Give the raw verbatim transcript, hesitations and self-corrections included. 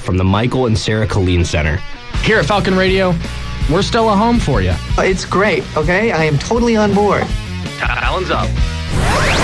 from the Michael and Sarah Colleen Center. Here at Falcon Radio, we're still a home for you. It's great, okay? I am totally on board. Talons up.